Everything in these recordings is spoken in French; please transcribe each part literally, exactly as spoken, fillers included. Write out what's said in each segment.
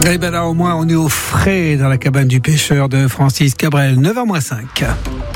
Eh ben là, au moins, on est au frais dans la cabane du pêcheur de Francis Cabrel, neuf heures moins cinq.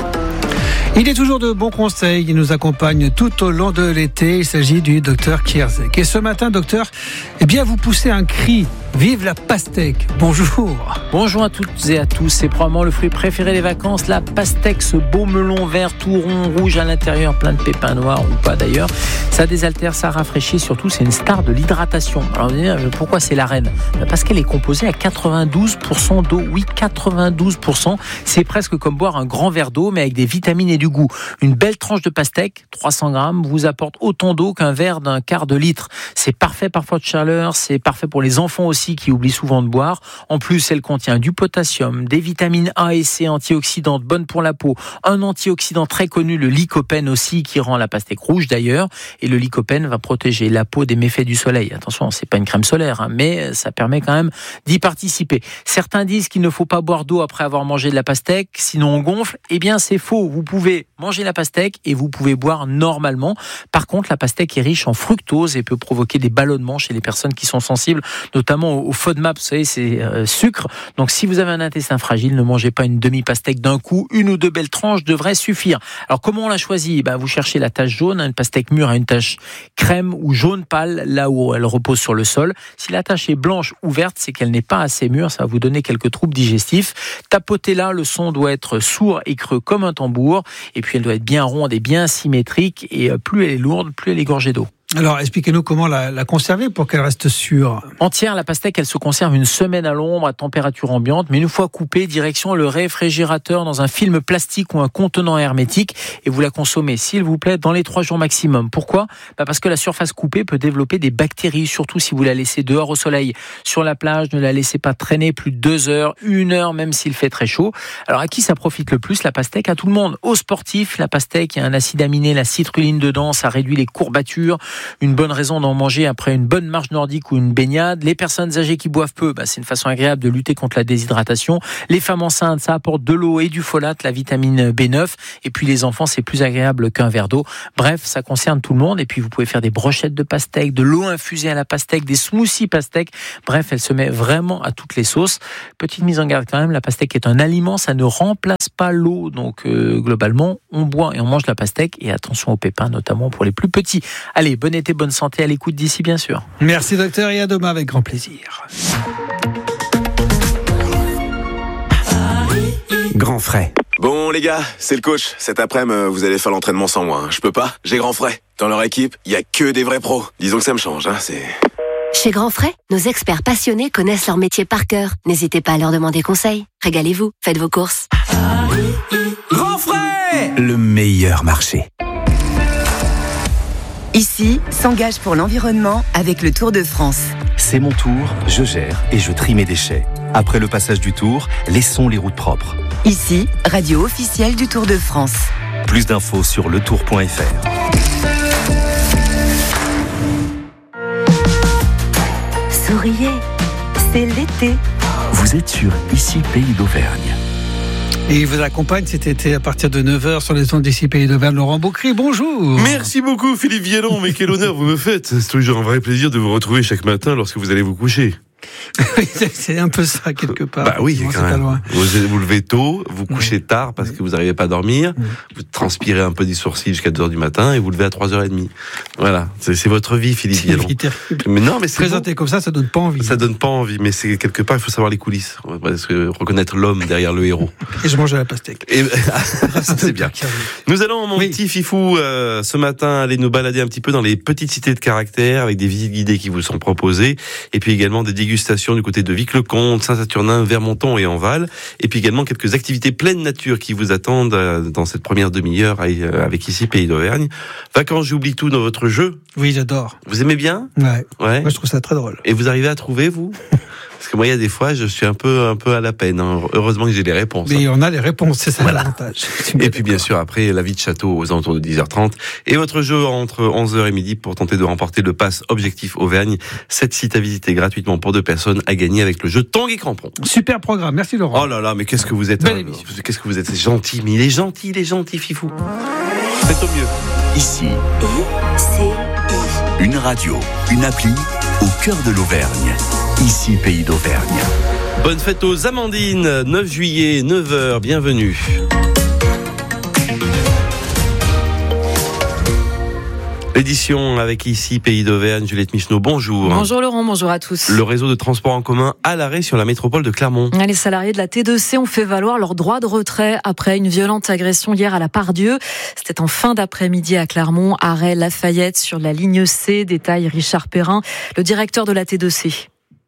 Il est toujours de bons conseils, il nous accompagne tout au long de l'été. Il s'agit du docteur Kierzek. Et ce matin, docteur, eh bien, vous poussez un cri. Vive la pastèque. Bonjour. Bonjour à toutes et à tous. C'est probablement le fruit préféré des vacances, la pastèque, ce beau melon vert tout rond, rouge à l'intérieur, plein de pépins noirs ou pas d'ailleurs. Ça désaltère, ça rafraîchit, surtout c'est une star de l'hydratation. Alors vous allez dire, pourquoi c'est la reine ? Parce qu'elle est composée à quatre-vingt-douze pour cent d'eau. Oui, quatre-vingt-douze pour cent. C'est presque comme boire un grand verre d'eau, mais avec des vitamines et du goût. Une belle tranche de pastèque, trois cents grammes, vous apporte autant d'eau qu'un verre d'un quart de litre. C'est parfait parfois de chaleur, c'est parfait pour les enfants aussi, qui oublie souvent de boire. En plus, elle contient du potassium, des vitamines A et C antioxydantes bonnes pour la peau, un antioxydant très connu, le lycopène aussi, qui rend la pastèque rouge d'ailleurs. Et le lycopène va protéger la peau des méfaits du soleil. Attention, c'est pas une crème solaire, hein, mais ça permet quand même d'y participer. Certains disent qu'il ne faut pas boire d'eau après avoir mangé de la pastèque, sinon on gonfle. Eh bien, c'est faux. Vous pouvez manger la pastèque et vous pouvez boire normalement. Par contre, la pastèque est riche en fructose et peut provoquer des ballonnements chez les personnes qui sont sensibles, notamment au FODMAP, vous savez, c'est euh, sucre. Donc, si vous avez un intestin fragile, ne mangez pas une demi-pastèque d'un coup. Une ou deux belles tranches devraient suffire. Alors, comment on la choisit ? Ben, vous cherchez la tache jaune. Une pastèque mûre a une tache crème ou jaune pâle, là où elle repose sur le sol. Si la tache est blanche ou verte, c'est qu'elle n'est pas assez mûre. Ça va vous donner quelques troubles digestifs. Tapotez-la, le son doit être sourd et creux comme un tambour. Et puis, elle doit être bien ronde et bien symétrique. Et plus elle est lourde, plus elle est gorgée d'eau. Alors, expliquez-nous comment la, la conserver pour qu'elle reste sûre. Entière, la pastèque, elle se conserve une semaine à l'ombre, à température ambiante, mais une fois coupée, direction le réfrigérateur dans un film plastique ou un contenant hermétique, et vous la consommez, s'il vous plaît, dans les trois jours maximum. Pourquoi ? Bah parce que la surface coupée peut développer des bactéries, surtout si vous la laissez dehors au soleil. Sur la plage, ne la laissez pas traîner plus de deux heures, une heure, même s'il fait très chaud. Alors, à qui ça profite le plus, la pastèque ? À tout le monde. Aux sportifs, la pastèque, il y a un acide aminé, la citrulline dedans, ça réduit les courbatures. Une bonne raison d'en manger après une bonne marche nordique ou une baignade. Les personnes âgées qui boivent peu, bah, c'est une façon agréable de lutter contre la déshydratation. Les femmes enceintes, ça apporte de l'eau et du folate, la vitamine B neuf. Et puis les enfants, c'est plus agréable qu'un verre d'eau. Bref, ça concerne tout le monde. Et puis vous pouvez faire des brochettes de pastèque, de l'eau infusée à la pastèque, des smoothies pastèque. Bref, elle se met vraiment à toutes les sauces. Petite mise en garde quand même, la pastèque est un aliment, ça ne remplace pas l'eau. Donc euh, globalement, on boit et on mange la pastèque. Et attention aux pépins, notamment pour les plus petits. Allez, bon été, bonne santé à l'écoute d'ici, bien sûr. Merci docteur, et à demain avec grand plaisir. Grand frais. Bon les gars, c'est le coach. Cet après-midi, vous allez faire l'entraînement sans moi. Hein. Je peux pas, j'ai Grand frais. Dans leur équipe, il y a que des vrais pros. Disons que ça me change, hein, c'est... Chez Grand Frais, nos experts passionnés connaissent leur métier par cœur. N'hésitez pas à leur demander conseil. Régalez-vous, faites vos courses. Grand frais, le meilleur marché. Ici, s'engage pour l'environnement avec le Tour de France. C'est mon tour, je gère et je trie mes déchets. Après le passage du Tour, laissons les routes propres. Ici, radio officielle du Tour de France. Plus d'infos sur le tour point f r. Souriez, c'est l'été. Vous êtes sur Ici Pays d'Auvergne. Et il vous accompagne cet été à partir de neuf heures sur les ondes d'ici Pays d'Auvergne. Laurent Beaucry, bonjour. Merci beaucoup Philippe Vialon, mais quel honneur vous me faites. C'est toujours un vrai plaisir de vous retrouver chaque matin lorsque vous allez vous coucher. C'est un peu ça quelque part. Bah oui, bon, quand même. Loin. Vous vous levez tôt, vous couchez mmh. tard parce que vous n'arrivez pas à dormir, mmh. vous transpirez un peu des sourcils jusqu'à deux heures du matin et vous levez à trois heures trente. Voilà, c'est, c'est votre vie Philippe Vialon. C'est une vie terrible. Mais non, mais c'est présenté comme ça, ça donne pas envie. Ça donne pas envie, mais c'est quelque part il faut savoir les coulisses, parce que reconnaître l'homme derrière le héros. Et je mange à la pastèque. Et... c'est bien. Nous allons, mon oui. petit Fifou, euh, ce matin aller nous balader un petit peu dans les petites cités de caractère avec des visites guidées qui vous sont proposées et puis également des dégustations du côté de Vic-le-Comte, Saint-Saturnin, Vermonton et Enval. Et puis également quelques activités pleine nature qui vous attendent dans cette première demi-heure avec ici Pays d'Auvergne. Vacances, j'oublie tout dans votre jeu. Oui, j'adore. Vous aimez bien ? Ouais. ouais. Moi, je trouve ça très drôle. Et vous arrivez à trouver, vous ? Parce que moi, il y a des fois, je suis un peu, un peu à la peine. Hein. Heureusement que j'ai les réponses. Mais hein. on a les réponses, c'est ça voilà. l'avantage. Et puis, bien sûr, après, la vie de château aux alentours de dix heures trente. Et votre jeu entre onze heures et midi pour tenter de remporter le pass Objectif Auvergne. Sept sites à visiter gratuitement pour deux personnes à gagner avec le jeu Tanguy Crampon. Super programme. Merci, Laurent. Oh là là, mais qu'est-ce que vous êtes. Belle hein, émission. Qu'est-ce que vous êtes. C'est gentil, mais il est gentil, il est gentil, Fifou. Faites au mieux. Ici. Et c'est Une radio, une appli au cœur de l'Auvergne. Ici Pays d'Auvergne. Bonne fête aux Amandines, neuf juillet, neuf heures, bienvenue. L'édition avec ici Pays d'Auvergne, Juliette Micheneau, bonjour. Bonjour Laurent, bonjour à tous. Le réseau de transport en commun à l'arrêt sur la métropole de Clermont. Les salariés de la T deux C ont fait valoir leur droit de retrait après une violente agression hier à la Part-Dieu. C'était en fin d'après-midi à Clermont, arrêt Lafayette sur la ligne C, détaille Richard Perrin, le directeur de la T deux C.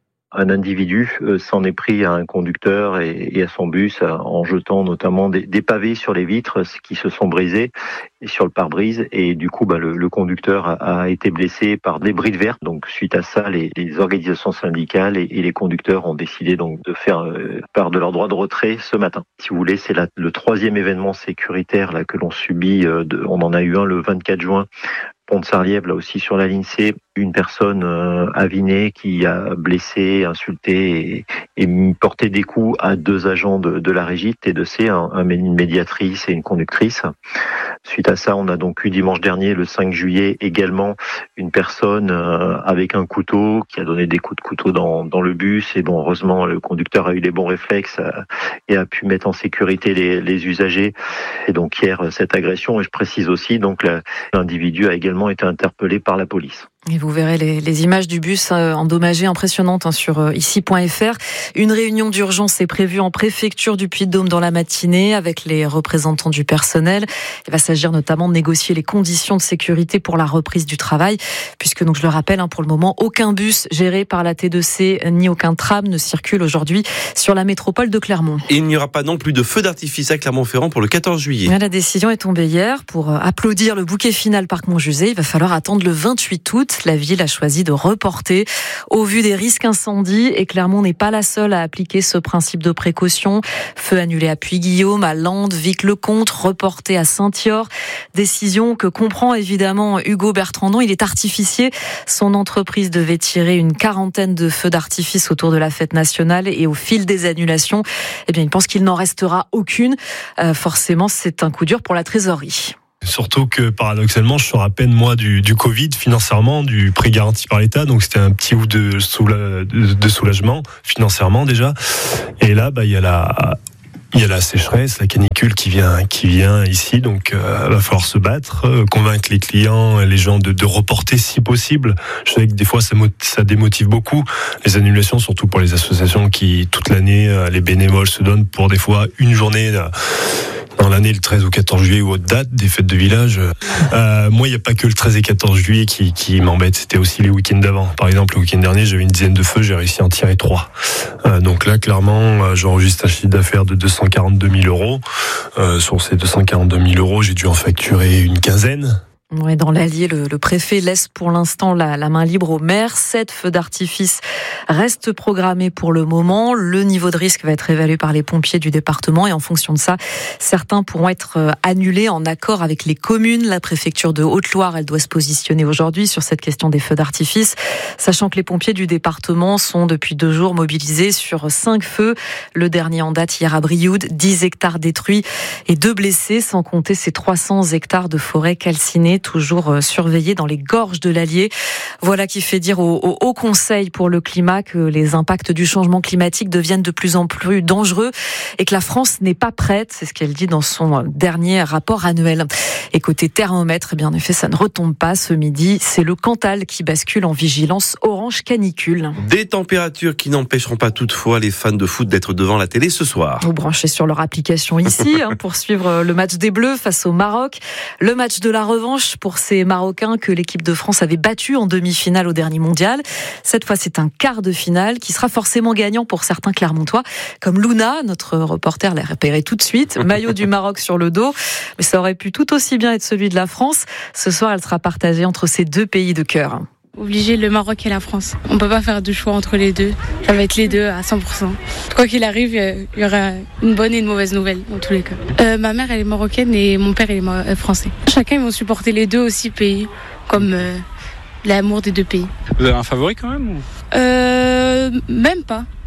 Un individu s'en est pris à un conducteur et, et à son bus en jetant notamment des, des pavés sur les vitres qui se sont brisées et sur le pare-brise. Et du coup, bah, le, le conducteur a, a été blessé par des brides vertes. Donc, suite à ça, les, les organisations syndicales et, et les conducteurs ont décidé donc de faire euh, part de leur droit de retrait ce matin. Si vous voulez, c'est la, le troisième événement sécuritaire là que l'on subit. Euh, de, on en a eu un le vingt-quatre juin. Pont de Sarliève, là aussi sur la ligne C, une personne euh, avinée qui a blessé, insulté et, et porté des coups à deux agents de, de la régie T deux C, un, un, une médiatrice et une conductrice. Suite à ça, on a donc eu dimanche dernier, le cinq juillet, également une personne euh, avec un couteau qui a donné des coups de couteau dans, dans le bus. Et bon, heureusement, le conducteur a eu les bons réflexes euh, et a pu mettre en sécurité les, les usagers. Et donc hier, cette agression, et je précise aussi, donc la, l'individu a également été interpellé par la police. Et vous verrez les, les images du bus euh, endommagé, impressionnantes hein, sur euh, ici point f r. Une réunion d'urgence est prévue en préfecture du Puy-de-Dôme dans la matinée avec les représentants du personnel. Il va s'agir notamment de négocier les conditions de sécurité pour la reprise du travail, puisque donc je le rappelle, hein, pour le moment, aucun bus géré par la T deux C ni aucun tram ne circule aujourd'hui sur la métropole de Clermont. Et il n'y aura pas non plus de feu d'artifice à Clermont-Ferrand pour le quatorze juillet. La décision est tombée hier. Pour applaudir le bouquet final Parc Montjusé, il va falloir attendre le vingt-huit août. La ville a choisi de reporter au vu des risques incendies et Clermont n'est pas la seule à appliquer ce principe de précaution. Feu annulé à Puy-Guillaume, à Landes, Vic-le-Comte, reporté à Saint-Yor. Décision que comprend évidemment Hugo Bertrandon. Il est artificier. Son entreprise devait tirer une quarantaine de feux d'artifice autour de la fête nationale et au fil des annulations, eh bien, il pense qu'il n'en restera aucune. Euh, forcément, c'est un coup dur pour la trésorerie. Surtout que paradoxalement, je sors à peine moi du, du Covid financièrement, du prêt garanti par l'État, donc c'était un petit bout de, soula, de, de soulagement financièrement déjà. Et là, bah il y a la il y a la sécheresse, la canicule qui vient qui vient ici, donc euh, va falloir se battre, euh, convaincre les clients, les gens de, de reporter si possible. Je sais que des fois ça, ça démotive beaucoup les annulations, surtout pour les associations qui toute l'année euh, les bénévoles se donnent pour des fois une journée. Euh, dans l'année, le treize ou quatorze juillet ou autre date des fêtes de village. Euh, moi, il n'y a pas que le treize et quatorze juillet qui, qui m'embêtent, c'était aussi les week-ends d'avant. Par exemple, le week-end dernier, j'avais une dizaine de feux, j'ai réussi à en tirer trois. Euh, donc là, clairement, euh, j'enregistre un chiffre d'affaires de deux cent quarante-deux mille euros. Euh, sur ces deux cent quarante-deux mille euros, j'ai dû en facturer une quinzaine. Ouais, dans l'Allier, le, le préfet laisse pour l'instant la, la main libre au maire. Sept feux d'artifice restent programmés pour le moment. Le niveau de risque va être évalué par les pompiers du département et en fonction de ça, certains pourront être annulés en accord avec les communes. La préfecture de Haute-Loire, elle doit se positionner aujourd'hui sur cette question des feux d'artifice, sachant que les pompiers du département sont depuis deux jours mobilisés sur cinq feux. Le dernier en date hier à Brioude, dix hectares détruits et deux blessés, sans compter ces trois cents hectares de forêt calcinée, toujours surveillés dans les gorges de l'Allier. Voilà qui fait dire au, au Haut Conseil pour le climat que les impacts du changement climatique deviennent de plus en plus dangereux et que la France n'est pas prête. C'est ce qu'elle dit dans son dernier rapport annuel. Et côté thermomètre, eh bien, en effet, ça ne retombe pas ce midi. C'est le Cantal qui bascule en vigilance orange canicule. Des températures qui n'empêcheront pas toutefois les fans de foot d'être devant la télé ce soir. Vous branchez sur leur application ici hein, pour suivre le match des Bleus face au Maroc. Le match de la revanche pour ces Marocains que l'équipe de France avait battu en demi-finale au dernier mondial. Cette fois, c'est un quart de finale qui sera forcément gagnant pour certains Clermontois, comme Luna, notre reporter l'a repéré tout de suite, maillot du Maroc sur le dos, mais ça aurait pu tout aussi bien être celui de la France. Ce soir, elle sera partagée entre ces deux pays de cœur. Obligé le Maroc et la France. On peut pas faire de choix entre les deux. Ça va être les deux à cent pour cent. Quoi qu'il arrive, il y aura une bonne et une mauvaise nouvelle dans tous les cas. Euh, ma mère elle est marocaine et mon père il est français. Chacun ils vont supporter les deux aussi pays, comme euh, l'amour des deux pays. Vous avez un favori quand même ou... euh, Même pas.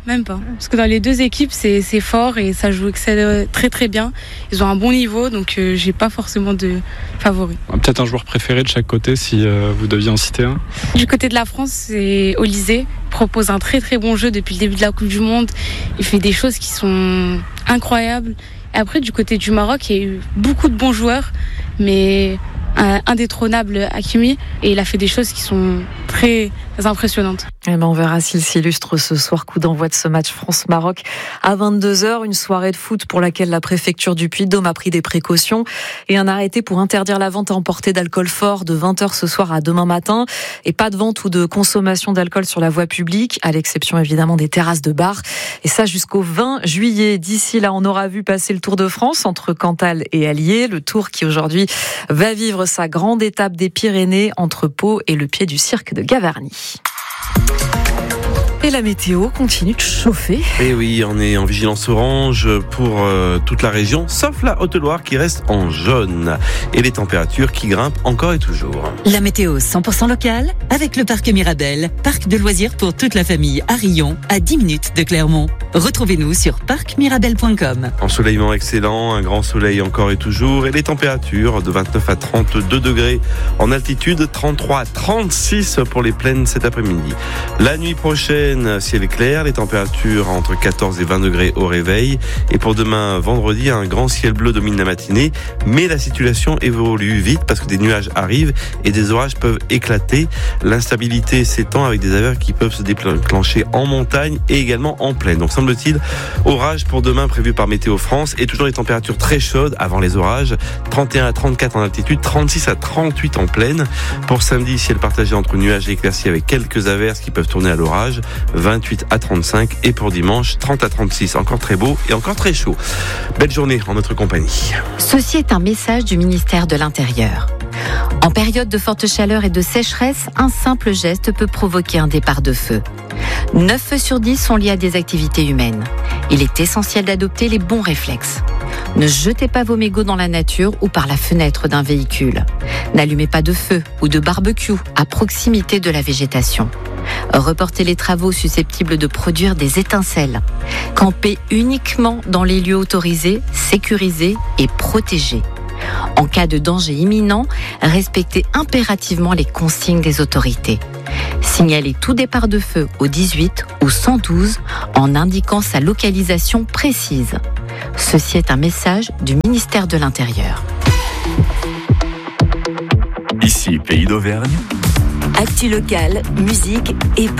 même pas. Parce que dans les deux équipes, c'est, c'est fort et ça joue très très bien. Ils ont un bon niveau, donc euh, j'ai pas forcément de favoris. Peut-être un joueur préféré de chaque côté, si euh, vous deviez en citer un. Du côté de la France, c'est Olise. Il propose un très très bon jeu depuis le début de la Coupe du Monde. Il fait des choses qui sont incroyables. Et après, du côté du Maroc, il y a eu beaucoup de bons joueurs, mais un indétrônable Hakimi, et il a fait des choses qui sont très impressionnantes. Eh ben on verra s'il s'illustre ce soir. Coup d'envoi de ce match France-Maroc à vingt-deux heures. Une soirée de foot pour laquelle la préfecture du Puy-de-Dôme a pris des précautions et un arrêté pour interdire la vente à emporter d'alcool fort de vingt heures ce soir à demain matin. Et pas de vente ou de consommation d'alcool sur la voie publique, à l'exception évidemment des terrasses de bar. Et ça jusqu'au vingt juillet. D'ici là, on aura vu passer le Tour de France entre Cantal et Allier. Le Tour qui aujourd'hui va vivre sa grande étape des Pyrénées entre Pau et le pied du cirque de Gavarnie. Et la météo continue de chauffer. Et oui, on est en vigilance orange pour euh, toute la région, sauf la Haute-Loire qui reste en jaune. Et les températures qui grimpent encore et toujours. La météo cent pour cent locale avec le parc Mirabel, parc de loisirs pour toute la famille à Rion, à dix minutes de Clermont. Retrouvez-nous sur parc mirabel point com. Ensoleillement excellent, un grand soleil encore et toujours. Et les températures de vingt-neuf à trente-deux degrés en altitude, trente-trois à trente-six pour les plaines cet après-midi. La nuit prochaine, ciel clair, les températures entre quatorze et vingt degrés au réveil. Et pour demain, vendredi, un grand ciel bleu domine la matinée. Mais la situation évolue vite parce que des nuages arrivent et des orages peuvent éclater. L'instabilité s'étend avec des averses qui peuvent se déclencher en montagne et également en plaine. Donc semble-t-il, orage pour demain prévu par Météo France et toujours les températures très chaudes avant les orages. trente et un à trente-quatre en altitude, trente-six à trente-huit en plaine. Pour samedi, ciel partagé entre nuages et éclaircies avec quelques averses qui peuvent tourner à l'orage. vingt-huit à trente-cinq et pour dimanche, trente à trente-six. Encore très beau et encore très chaud. Belle journée en notre compagnie. Ceci est un message du ministère de l'Intérieur. En période de forte chaleur et de sécheresse, un simple geste peut provoquer un départ de feu. neuf feux sur dix sont liés à des activités humaines. Il est essentiel d'adopter les bons réflexes. Ne jetez pas vos mégots dans la nature ou par la fenêtre d'un véhicule. N'allumez pas de feu ou de barbecue à proximité de la végétation. Reportez les travaux susceptibles de produire des étincelles. Campez uniquement dans les lieux autorisés, sécurisés et protégés. En cas de danger imminent, respectez impérativement les consignes des autorités. Signalez tout départ de feu au dix-huit ou cent douze en indiquant sa localisation précise. Ceci est un message du ministère de l'Intérieur. Ici, Pays d'Auvergne. Actu locale, musique et